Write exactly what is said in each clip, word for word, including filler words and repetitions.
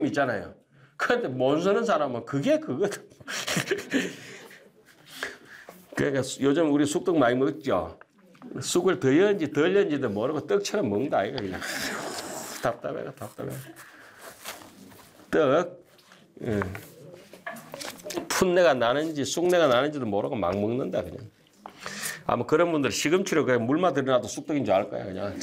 있잖아요. 그런데 못 쓰는 사람은 그게 그거든. 그러니까 요즘 우리 쑥떡 많이 먹죠. 쑥을 더 연지 덜 연지도 모르고 떡처럼 먹는다 이거 그냥. 답답해가 답답해. 떡 예. 풋내가 나는지 쑥내가 나는지도 모르고 막 먹는다 그냥. 아마 그런 분들 시금치로 그냥 물만 들여놔도 쑥떡인 줄 알 거야 그냥.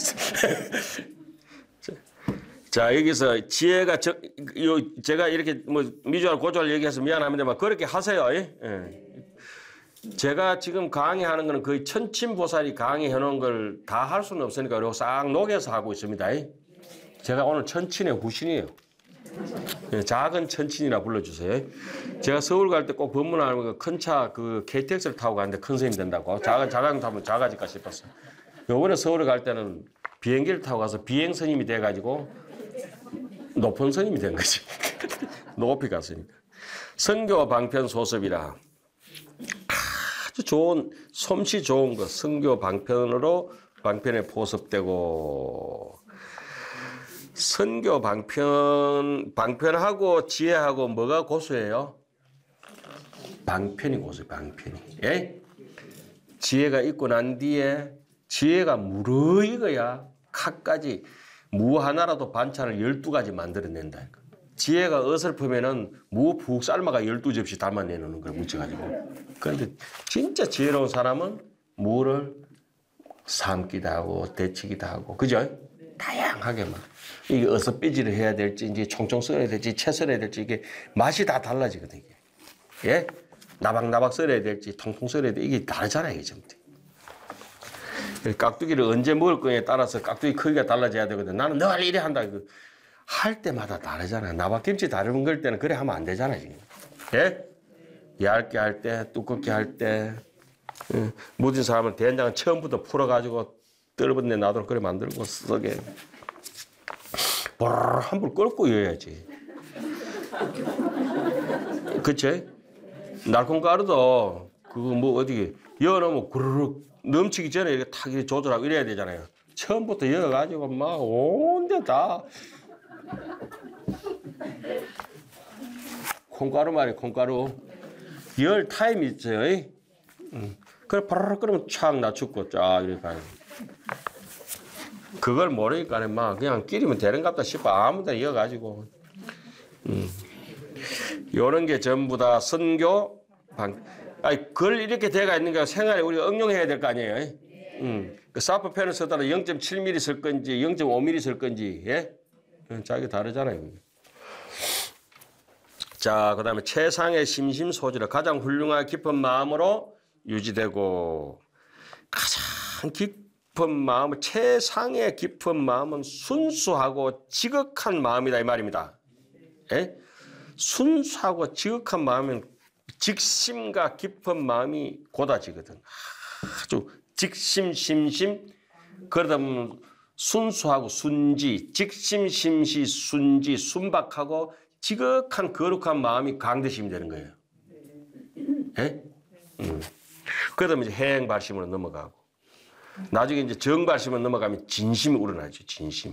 자 여기서 지혜가 저, 요 제가 이렇게 뭐 미주알 고주알 얘기해서 미안합니다만 그렇게 하세요. 예? 예. 제가 지금 강의하는 거는 거의 천침보살이 강의해 놓은 걸 다 할 수는 없으니까 이거 싹 녹여서 하고 있습니다. 예? 제가 오늘 천친의 후신이에요. 예, 작은 천친이라 불러주세요. 제가 서울 갈 때 꼭 법문하면 큰 차 그 케이티엑스를 타고 가는데 큰 스님 된다고. 작은 자강 타면 작아질까 싶었어. 요번에 서울에 갈 때는 비행기를 타고 가서 비행 스님이 돼가지고 높은 스님이 된 거지. 높이 갔으니까. 선교 방편 소습이라 아주 좋은 솜씨 좋은 거 선교 방편으로 방편에 포섭되고. 선교 방편, 방편하고 지혜하고 뭐가 고수예요? 방편이 고수예요, 방편이. 예? 지혜가 있고 난 뒤에 지혜가 무르익어야 칼까지 무 하나라도 반찬을 열두 가지 만들어낸다. 지혜가 어설프면은 무 푹 삶아가 열두 접시 담아내는 걸 묻혀가지고. 그런데 진짜 지혜로운 사람은 무를 삶기도 하고 데치기도 하고, 그죠? 다양하게 막. 이게 어서 삐지를 해야 될지, 이제 총총 썰어야 될지, 채 썰어야 될지, 이게 맛이 다 달라지거든요. 예? 나박나박 썰어야 될지, 통통 썰어야 될지, 이게 다르잖아요, 이게 전부. 깍두기를 언제 먹을 거에 따라서 깍두기 크기가 달라져야 되거든. 나는 늘 이래 한다. 할 때마다 다르잖아요. 나박김치 다른 걸 때는 그래 하면 안 되잖아요, 지금. 예? 얇게 할 때, 두껍게 할 때, 예. 모든 사람은 된장은 처음부터 풀어가지고 떨어본데 놔두고 그래 만들고 쓰게. 보르르 한불 끓고 이어야지. 그치? 날콩가루도 그거 뭐 어디 여어놓으면 구르륵 넘치기 전에 이렇게 탁 조절하고 이래야 되잖아요. 처음부터 여어가지고 막 온데 다. 콩가루 말이야, 콩가루. 열 타임이 있어요. 응. 그래, 바르르 끓으면 촥 낮추고 쫙 이렇게 가요. 그걸 모르니까 막 그냥 끼리면 되는갑다 싶어. 아무 데나 이어가지고. 음. 요런 게 전부 다 선교 방. 아니, 그걸 이렇게 돼가 있는 게 생활에 우리가 응용해야 될 거 아니에요. 음. 그 사프펜을 쓰다가 영 점 칠 밀리미터 쓸 건지 영 점 오 밀리미터 쓸 건지, 예? 자기 다르잖아요. 자, 그 다음에 최상의 심심소지라 가장 훌륭한 깊은 마음으로 유지되고 가장 깊은 마음은 최상의 깊은 마음은 순수하고 지극한 마음이다 이 말입니다. 예? 순수하고 지극한 마음은 직심과 깊은 마음이 고다지거든. 아주 직심, 심심 그러다 보면 순수하고 순지, 직심, 심시, 순지, 순박하고 지극한 거룩한 마음이 강대심이 되는 거예요. 예? 음. 그러다 보면 이제 해행발심으로 넘어가고 나중에 이제 정발심으로 넘어가면 진심이 우러나죠. 진심.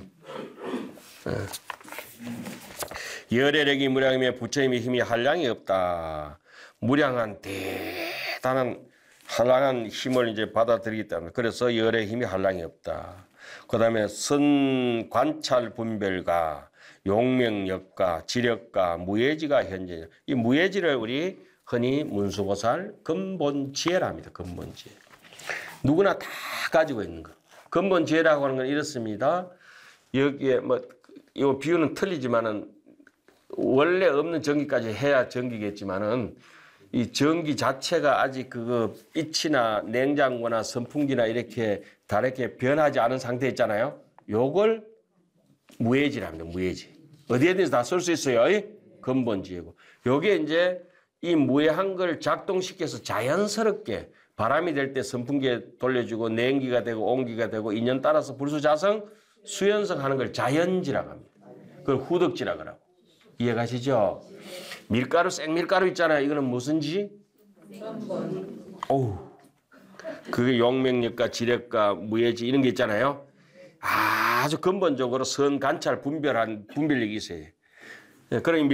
예. 열애력이 무량이며 부처님의 힘이 한량이 없다. 무량한 대단한 한량한 힘을 이제 받아들이기 때문에 그래서 열의 힘이 한량이 없다. 그 다음에 선 관찰 분별과 용명력과 지력과 무예지가 현재. 이 무예지를 우리 흔히 문수보살 근본지혜라 합니다. 근본지혜. 누구나 다 가지고 있는 거. 근본지혜라고 하는 건 이렇습니다. 여기에 뭐 이 비유는 틀리지만은 원래 없는 전기까지 해야 전기겠지만은 이 전기 자체가 아직 그 빛이나 냉장고나 선풍기나 이렇게 다르게 변하지 않은 상태 있잖아요. 요걸 무예지랍니다. 무예지. 어디에든지 다 쓸 수 있어요. 근본지혜고. 요게 이제 이 무예한 걸 작동시켜서 자연스럽게 바람이 될 때 선풍기에 돌려주고 냉기가 되고 온기가 되고 인연 따라서 불수자성, 수연성 하는 걸 자연지라고 합니다. 그걸 후덕지라고 하고. 이해가시죠? 밀가루, 생밀가루 있잖아요. 이거는 무슨 지? 어우. 그게 용명력과 지력과 무예지 이런 게 있잖아요. 아주 근본적으로 선, 관찰, 분별한 분별력이 있어요. 예, 그러니